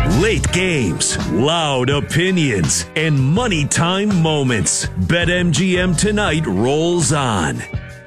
Late games, loud opinions, and money time moments. BetMGM Tonight rolls on.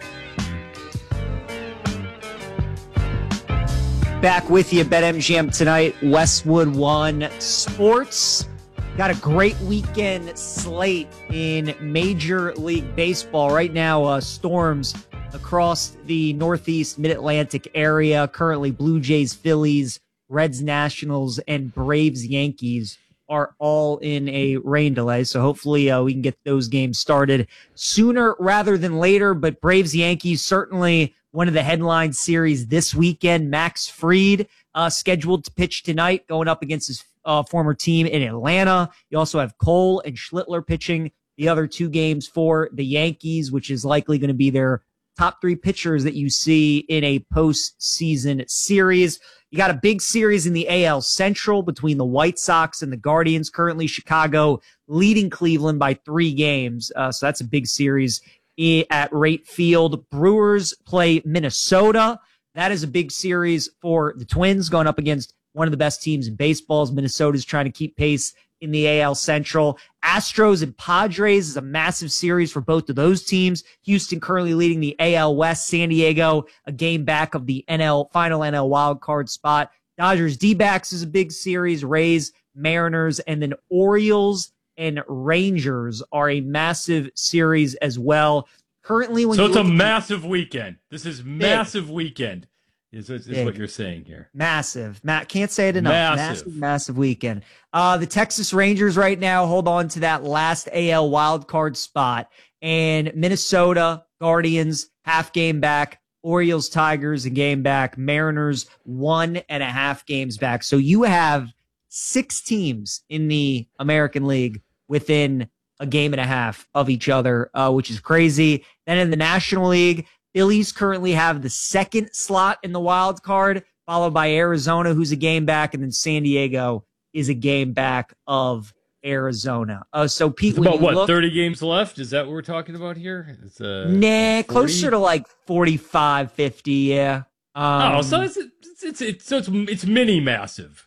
Back with you, BetMGM Tonight, Westwood One Sports. Got a great weekend slate in Major League Baseball. Right now, storms across the Northeast Mid-Atlantic area. Currently, Blue Jays, Phillies, Reds, Nationals, and Braves, Yankees are all in a rain delay. So hopefully we can get those games started sooner rather than later. But Braves, Yankees, certainly one of the headline series this weekend. Max Fried scheduled to pitch tonight, going up against his former team in Atlanta. You also have Cole and Schlittler pitching the other two games for the Yankees, which is likely going to be their top three pitchers that you see in a postseason series. You got a big series in the AL Central between the White Sox and the Guardians. Currently, Chicago leading Cleveland by 3 games. So that's a big series at Rate Field. Brewers play Minnesota. That is a big series for the Twins going up against one of the best teams in baseball. Minnesota's trying to keep pace in the AL Central. Astros and Padres is a massive series for both of those teams. Houston currently leading the AL West. San Diego, a game back of the final NL wildcard spot. Dodgers D-backs is a big series. Rays, Mariners, and then Orioles and Rangers are a massive series as well. Currently, so it's a massive weekend. This is massive weekend. Is what you're saying here. Massive. Matt, can't say it enough. Massive weekend. The Texas Rangers right now hold on to that last AL wildcard spot. And Minnesota, Guardians, half game back. Orioles, Tigers, a game back. Mariners, 1.5 games back. So you have 6 teams in the American League within a game and a half of each other, which is crazy. Then in the National League, Phillies currently have the second slot in the wild card, followed by Arizona, who's a game back, and then San Diego is a game back of Arizona. So Pete, it's about 30 games left? Is that what we're talking about here? It's closer to like 45, 50. Yeah. So it's mini massive.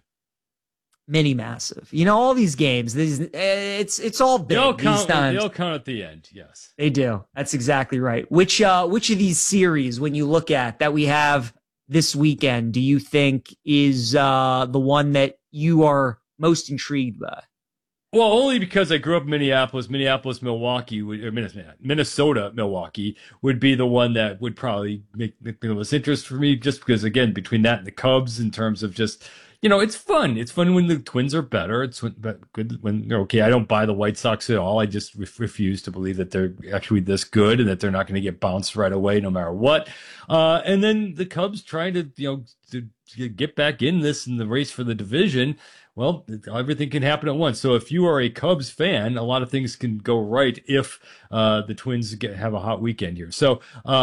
Mini massive. You know, all these games, it's all big. They all count at the end. Yes, they do. That's exactly right. Which of these series, when you look at that we have this weekend, do you think is the one that you are most intrigued by? Well, only because I grew up in Minnesota, Milwaukee would be the one that would probably make the most interest for me, just because, again, between that and the Cubs, in terms of just, it's fun. It's fun when the Twins are better. It's good when they're okay. I don't buy the White Sox at all. I just refuse to believe that they're actually this good and that they're not going to get bounced right away no matter what. And then the Cubs trying to get back in the race for the division. Well, everything can happen at once. So if you are a Cubs fan, a lot of things can go right if the Twins have a hot weekend here. So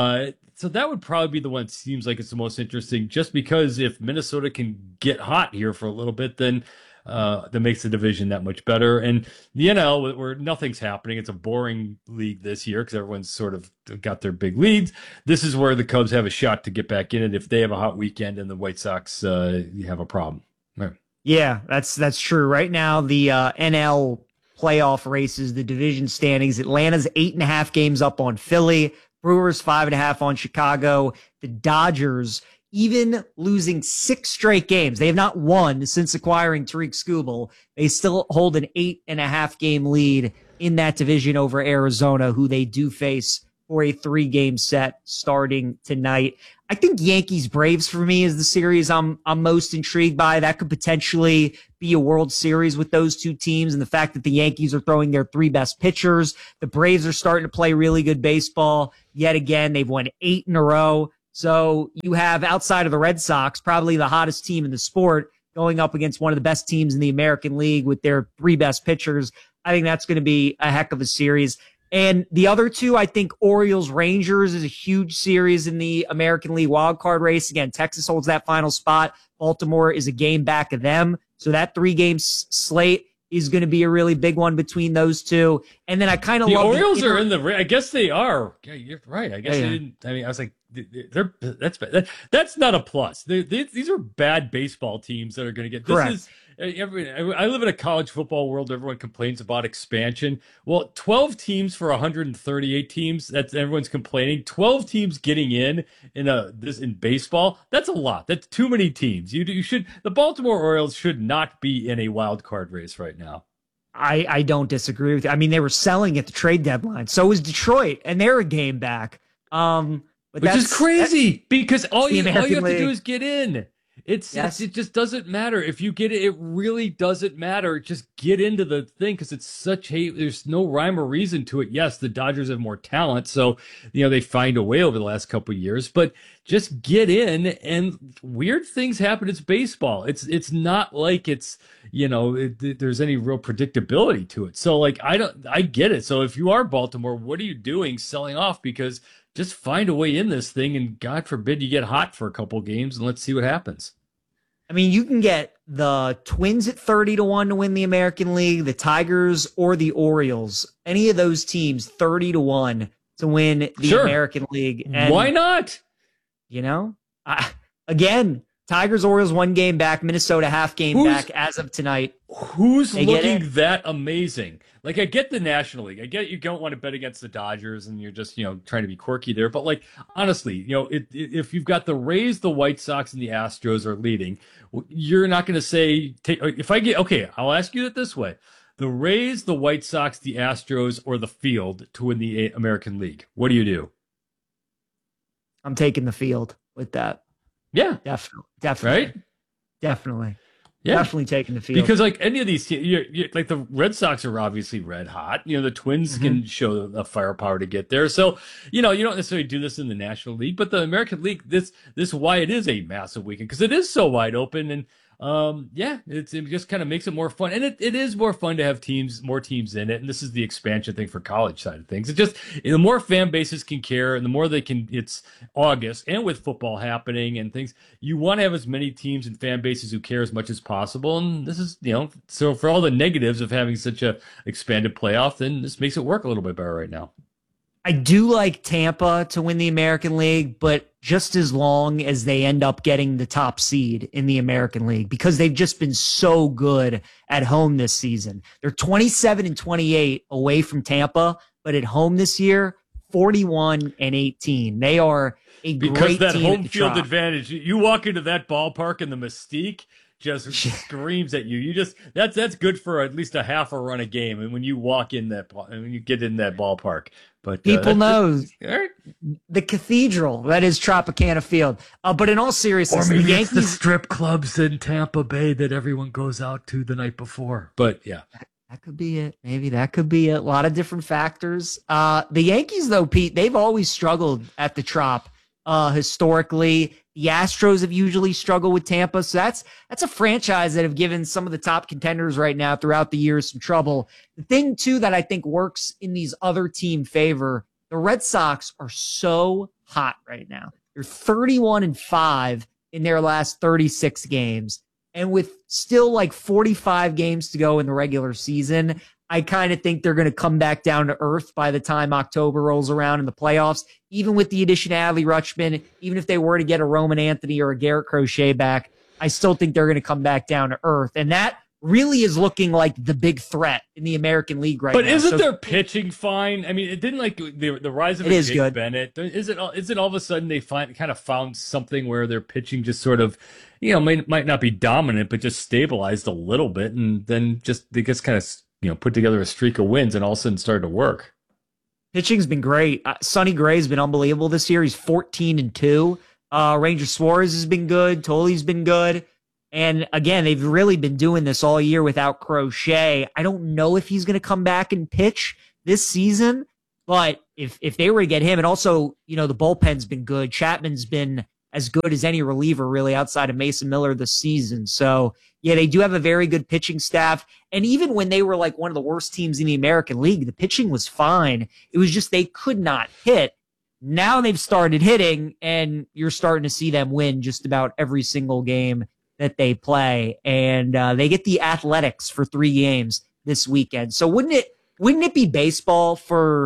that would probably be the one that seems like it's the most interesting, just because if Minnesota can get hot here for a little bit, then that makes the division that much better. And the NL, where nothing's happening, it's a boring league this year because everyone's sort of got their big leads. This is where the Cubs have a shot to get back in it if they have a hot weekend and the White Sox have a problem. Right. Yeah, that's true. Right now, the NL playoff races, the division standings, Atlanta's 8.5 games up on Philly, Brewers 5.5 on Chicago, the Dodgers, even losing 6 straight games. They have not won since acquiring Tariq Skubal. They still hold an 8.5 game lead in that division over Arizona, who they do face for a 3-game set starting tonight. I think Yankees Braves for me is the series I'm most intrigued by. That could potentially be a World Series with those two teams, and the fact that the Yankees are throwing their 3 best pitchers. The Braves are starting to play really good baseball. Yet again, they've won 8 in a row. So you have, outside of the Red Sox, probably the hottest team in the sport going up against one of the best teams in the American League with their 3 best pitchers. I think that's going to be a heck of a series. And the other two, I think Orioles-Rangers is a huge series in the American League wildcard race. Again, Texas holds that final spot. Baltimore is a game back of them. So that 3-game slate is going to be a really big one between those two. And then I kind of love the Orioles are in the. I guess they are. Yeah, you're right. I guess they didn't. I mean, I was like, That's not a plus. These are bad baseball teams that are going to get. Correct. I live in a college football world. Everyone complains about expansion. Well, 12 teams for 138 teams. That's everyone's complaining. 12 teams getting in baseball. That's a lot. That's too many teams. You should. The Baltimore Orioles should not be in a wild card race right now. I don't disagree with you. I mean, they were selling at the trade deadline. So was Detroit, and they're a game back. Which is crazy because all you have to do is get in. It just doesn't matter if you get it. It really doesn't matter. Just get into the thing because it's there's no rhyme or reason to it. Yes, the Dodgers have more talent, so they find a way over the last couple of years. But just get in, and weird things happen. It's baseball. It's not like it's there's any real predictability to it. So I get it. So if you are Baltimore, what are you doing selling off? Because just find a way in this thing, and God forbid you get hot for a couple games, and let's see what happens. I mean, you can get the Twins at 30-1 to win the American League, the Tigers or the Orioles. Any of those teams 30-1 to win the American League. And, why not? Again, Tigers, Orioles 1 game back, Minnesota half game back as of tonight. Who's looking that amazing? I get the National League. I get you don't want to bet against the Dodgers and you're just, trying to be quirky there. But honestly, if you've got the Rays, the White Sox, and the Astros are leading, you're not going to say, I'll ask you it this way. The Rays, the White Sox, the Astros, or the field to win the American League. What do you do? I'm taking the field with that. Yeah. Definitely. Right? Definitely. Yeah. Definitely taking the field. Because any of these teams, the Red Sox are obviously red hot. The Twins can show the firepower to get there. So, you don't necessarily do this in the National League, but the American League, this is why it is a massive weekend because it is so wide open. And it just kind of makes it more fun. And it is more fun to have more teams in it. And this is the expansion thing for college side of things. It just, the more fan bases can care and the more they can, it's August and with football happening and things, you want to have as many teams and fan bases who care as much as possible. And this is, so for all the negatives of having such a expanded playoff, then this makes it work a little bit better right now. I do like Tampa to win the American League, but just as long as they end up getting the top seed in the American League because they've just been so good at home this season. They're 27-28 away from Tampa, but at home this year, 41-18. They are a great team. Because that home field advantage, you walk into that ballpark and the mystique just screams at you. That's good for at least a half a run a game. And when you walk in when you get in that ballpark. But people know the cathedral that is Tropicana Field. But in all seriousness, or maybe the Yankees, it's the strip clubs in Tampa Bay that everyone goes out to the night before. But yeah, that could be it. Maybe that could be it. A lot of different factors. The Yankees, though, Pete, they've always struggled at the Trop. Historically, the Astros have usually struggled with Tampa. So that's a franchise that have given some of the top contenders right now throughout the years some trouble. The thing, too, that I think works in these other team favor, the Red Sox are so hot right now. They're 31-5 in their last 36 games. And with still 45 games to go in the regular season, I kind of think they're going to come back down to earth by the time October rolls around in the playoffs. Even with the addition of Adley Rutschman, even if they were to get a Roman Anthony or a Garrett Crochet back, I still think they're going to come back down to earth. And that really is looking like the big threat in the American League right now. But isn't their pitching fine? I mean, it didn't the rise of Jake Bennett. Is it all of a sudden they kind of found something where their pitching just sort of, might not be dominant, but just stabilized a little bit, and then they just kind of put together a streak of wins and all of a sudden started to work. Pitching's been great. Sonny Gray's been unbelievable this year. He's 14-2. Ranger Suarez has been good. Toley's been good. And again, they've really been doing this all year without Crochet. I don't know if he's going to come back and pitch this season, but if they were to get him, and also, the bullpen's been good. Chapman's been as good as any reliever really outside of Mason Miller this season. So yeah, they do have a very good pitching staff. And even when they were one of the worst teams in the American League, the pitching was fine. It was just they could not hit. Now they've started hitting, and you're starting to see them win just about every single game that they play. And they get the Athletics for 3 games this weekend. So wouldn't it be baseball for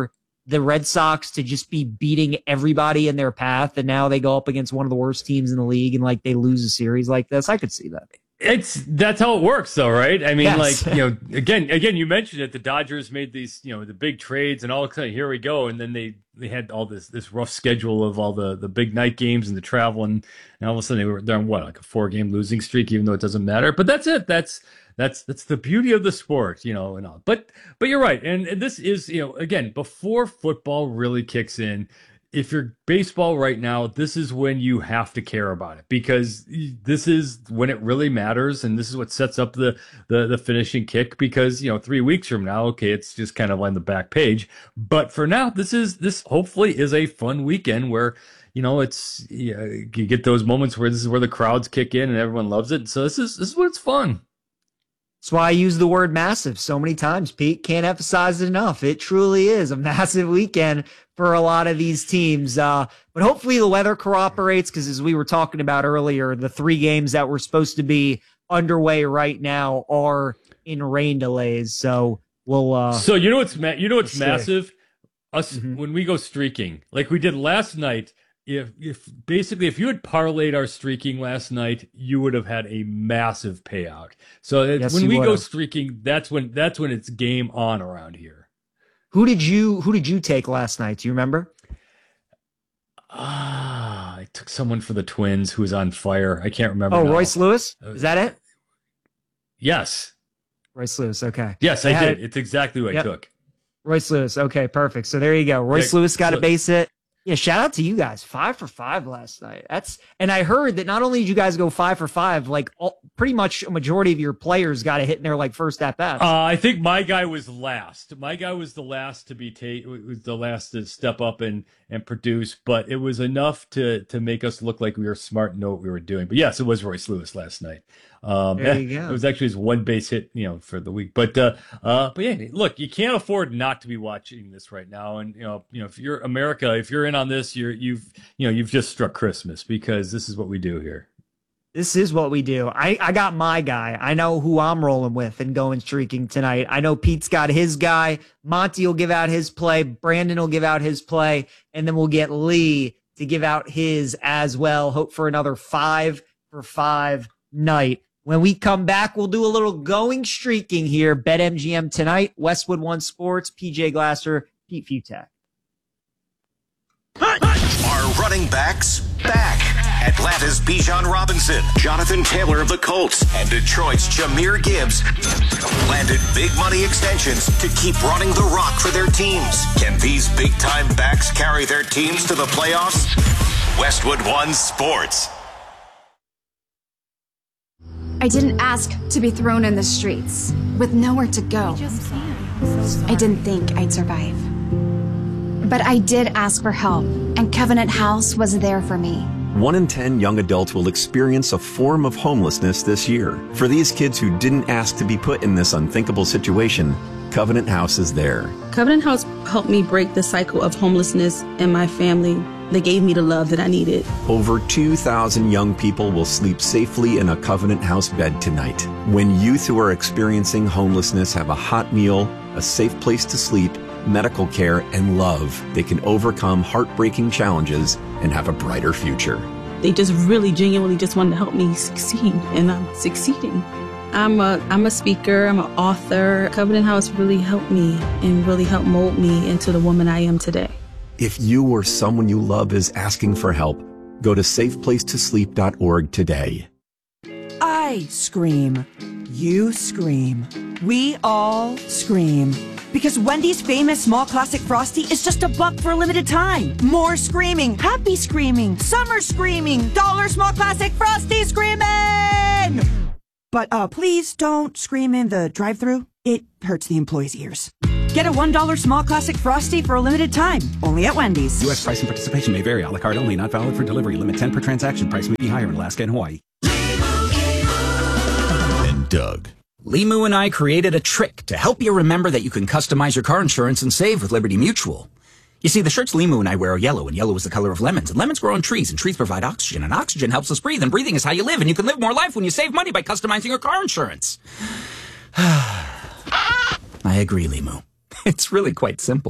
the Red Sox to just be beating everybody in their path, and now they go up against one of the worst teams in the league and like they lose a series like this. I could see that. That's how it works, though, right? I mean, Yes. like, again, you mentioned it. The Dodgers made these, the big trades, and all of a sudden, here we go. And then they had all this rough schedule of all the big night games and the travel, and all of a sudden they're on like a 4-game losing streak, even though it doesn't matter. But that's it. That's the beauty of the sport, and all. But you're right, and this is, again, before football really kicks in. If you're baseball right now, this is when you have to care about it, because this is when it really matters, and this is what sets up the finishing kick. Because 3 weeks from now, okay, it's just kind of on the back page, but for now, this hopefully is a fun weekend where it's you get those moments where this is where the crowds kick in and everyone loves it. So this is when it's fun. That's why I use the word massive so many times, Pete. Can't emphasize it enough. It truly is a massive weekend for a lot of these teams. But hopefully the weather cooperates, because as we were talking about earlier, the 3 games that were supposed to be underway right now are in rain delays. So we'll So what's massive? Us when we go streaking, like we did last night. If you had parlayed our streaking last night, you would have had a massive payout. So Yes, when you we would go have. streaking, that's when it's game on around here. Who did you take last night? Do you remember? I took someone for the Twins who was on fire. I can't remember. Oh, now. Royce Lewis? Is that it? Yes. Royce Lewis. Okay. Yes, They I had- did. It's exactly what I took. Royce Lewis. Okay, perfect. So there you go. Royce Lewis got a base hit. Yeah, shout out to you guys. 5 for 5 last night. And I heard that not only did you guys go 5 for 5, like pretty much a majority of your players got a hit in their like first at bats. I think my guy was last. My guy was the last to be was the last to step up and produce, but it was enough to make us look like we were smart and know what we were doing. But yes, it was Royce Lewis last night. There you go. It was actually his 1 base hit, for the week. But yeah, look, you can't afford not to be watching this right now. And if you're America, if you're in on this, you've just struck Christmas, because this is what we do here. This is what we do. I got my guy. I know who I'm rolling with and going streaking tonight. I know Pete's got his guy. Monty will give out his play. Brandon will give out his play. And then we'll get Lee to give out his as well. Hope for another 5 for 5 night. When we come back, we'll do a little going streaking here. BetMGM tonight. Westwood One Sports. PJ Glasser. Pete Futak. Are running backs back? Atlanta's Bijan Robinson, Jonathan Taylor of the Colts, and Detroit's Jahmyr Gibbs landed big money extensions to keep running the rock for their teams. Can these big-time backs carry their teams to the playoffs? Westwood One Sports. I didn't ask to be thrown in the streets with nowhere to go. I didn't think I'd survive. But I did ask for help, and Covenant House was there for me. 1 in 10 young adults will experience a form of homelessness this year. For these kids who didn't ask to be put in this unthinkable situation, Covenant House is there. Covenant House helped me break the cycle of homelessness in my family. They gave me the love that I needed. Over 2,000 young people will sleep safely in a Covenant House bed tonight. When youth who are experiencing homelessness have a hot meal, a safe place to sleep, medical care, and love, they can overcome heartbreaking challenges and have a brighter future. They just really genuinely just wanted to help me succeed, and I'm succeeding. I'm a speaker, I'm an author. Covenant House really helped me and really helped mold me into the woman I am today. If you or someone you love is asking for help, go to safeplacetosleep.org today. I scream. You scream. We all scream. Because Wendy's famous small classic Frosty is just $1 for a limited time. More screaming, happy screaming, summer screaming, dollar small classic Frosty screaming! But please don't scream in the drive-thru. It hurts the employees' ears. Get a $1 small classic Frosty for a limited time, only at Wendy's. U.S. price and participation may vary. A la carte only, not valid for delivery. Limit 10 per transaction. Price may be higher in Alaska and Hawaii. And Doug. Limu and I created a trick to help you remember that you can customize your car insurance and save with Liberty Mutual. You see, the shirts Limu and I wear are yellow, and yellow is the color of lemons, and lemons grow on trees, and trees provide oxygen, and oxygen helps us breathe, and breathing is how you live, and you can live more life when you save money by customizing your car insurance. I agree, Limu. It's really quite simple.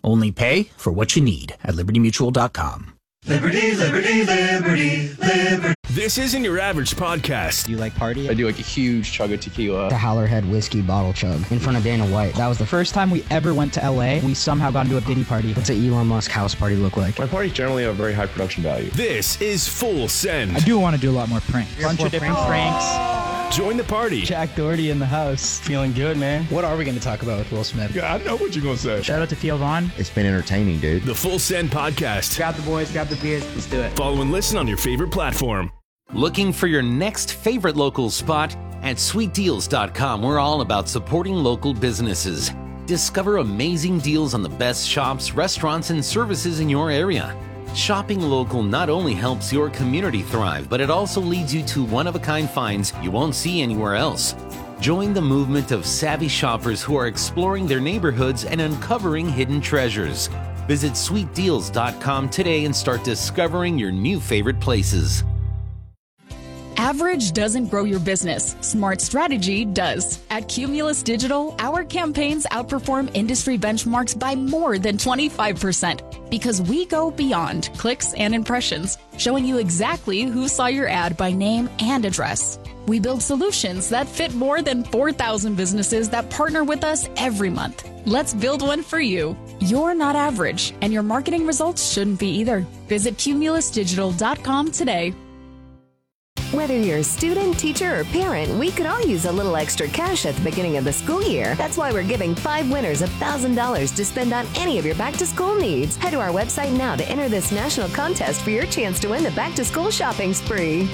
Only pay for what you need at libertymutual.com. Liberty, liberty, liberty, liberty. This isn't your average podcast. Do you like party? I do like a huge chug of tequila. The Howlerhead whiskey bottle chug in front of Dana White. That was the first time we ever went to LA. We somehow got into a Diddy party. What's an Elon Musk house party look like? My parties generally have very high production value. This is Full Send. I do want to do a lot more pranks. Bunch of different pranks. Join the party. Jack Doherty in the house. Feeling good, man. What are we going to talk about with Will Smith? Yeah, I know what you're going to say. Shout out to Theo Vaughn. It's been entertaining, dude. The Full Send Podcast. Grab the boys, grab the beers. Let's do it. Follow and listen on your favorite platform. Looking for your next favorite local spot? At sweetdeals.com, we're all about supporting local businesses. Discover amazing deals on the best shops, restaurants, and services in your area. Shopping local not only helps your community thrive, but it also leads you to one-of-a-kind finds you won't see anywhere else. Join the movement of savvy shoppers who are exploring their neighborhoods and uncovering hidden treasures. Visit sweetdeals.com today and start discovering your new favorite places. Average doesn't grow your business. Smart strategy does. At Cumulus Digital, our campaigns outperform industry benchmarks by more than 25% because we go beyond clicks and impressions, showing you exactly who saw your ad by name and address. We build solutions that fit more than 4,000 businesses that partner with us every month. Let's build one for you. You're not average, and your marketing results shouldn't be either. Visit cumulusdigital.com today. Whether you're a student, teacher, or parent, we could all use a little extra cash at the beginning of the school year. That's why we're giving 5 winners $1,000 to spend on any of your back-to-school needs. Head to our website now to enter this national contest for your chance to win the back-to-school shopping spree.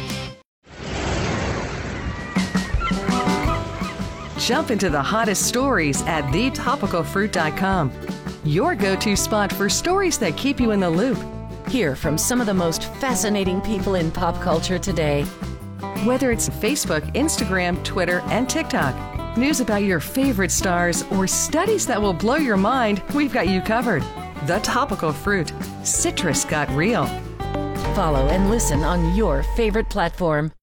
Jump into the hottest stories at thetopicalfruit.com. Your go-to spot for stories that keep you in the loop. Hear from some of the most fascinating people in pop culture today. Whether it's Facebook, Instagram, Twitter, and TikTok, news about your favorite stars, or studies that will blow your mind, we've got you covered. The Topical Fruit. Citrus got real. Follow and listen on your favorite platform.